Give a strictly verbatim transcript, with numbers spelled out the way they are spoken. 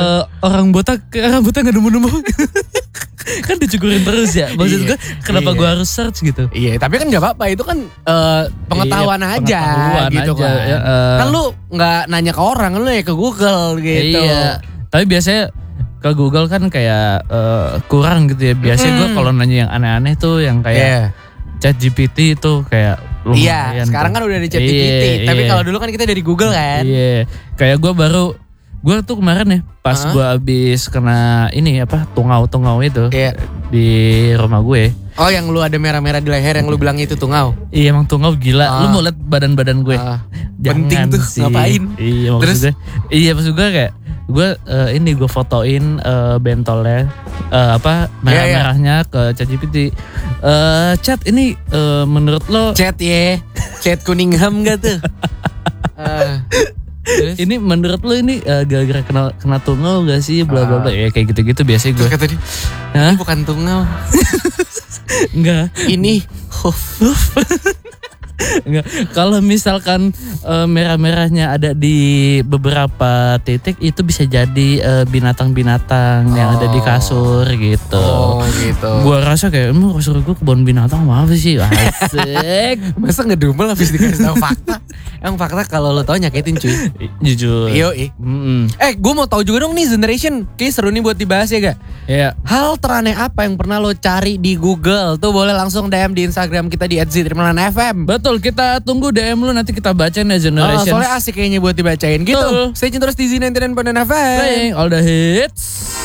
Uh, orang botak, orang botak gak nemu-nemu. Kan dicukurin terus ya. Maksud gue kenapa iya. gue harus search gitu. Iya tapi kan gak apa-apa. Itu kan uh, pengetahuan iya, aja pengetahuan gitu aja, kan ya, uh, Kan lu gak nanya ke orang, lu ya ke Google gitu. Iya. Tapi biasanya ke Google kan kayak uh, kurang gitu ya. Biasanya hmm. gue kalau nanya yang aneh-aneh tuh yang kayak yeah. ChatGPT itu kayak iya, sekarang tuh. Kan udah ada ChatGPT. Iya, tapi iya. Kalau dulu kan kita dari Google kan. Iya. Kayak gue baru gue tuh kemarin ya pas uh-huh. gue abis kena ini apa tungau-tungau itu yeah. di rumah gue. Oh yang lu ada merah-merah di leher yang lu bilang itu tungau? Iya emang tungau gila. Uh. Lu mau liat badan-badan gue? Uh. Penting tuh sih. Ngapain? Iya maksudnya. Iya maksud gue kayak gue uh, ini gue fotoin uh, bentolnya uh, apa merah-merahnya yeah, yeah. ke ChatGPT. Uh, chat ini uh, menurut lo? Chat ya, chat Cunningham gak tuh? uh. Terus? Ini menurut lo ini uh, gara-gara kena kena tungau gak sih bla bla bla ya kayak gitu-gitu biasanya gue. Kata dia, ini bukan tungau. Enggak. Ini hoof. Enggak. Kalau misalkan uh, merah-merahnya ada di beberapa titik itu bisa jadi uh, binatang-binatang oh. yang ada di kasur gitu. Oh gitu. Gua rasa kayak emang kasur gua kebun binatang apa sih? Asik. Masa ngedumel habis dikasih tahu fakta? Emang fakta kalau lo tau nyakitin cuy. Jujur. Iyo ih. Mm-mm. Eh gue mau tahu juga dong nih generation. Kayaknya seru nih buat dibahas ya gak? Iya. Hal teraneh apa yang pernah lo cari di Google? Tuh boleh langsung D M di Instagram kita di at z trimalan f m. Betul, kita tunggu D M lu nanti kita bacain ya generation. Oh, soalnya asik kayaknya buat dibacain gitu. Uh. Stay tune terus di Z sembilan puluh sembilan F M. Playing all the hits.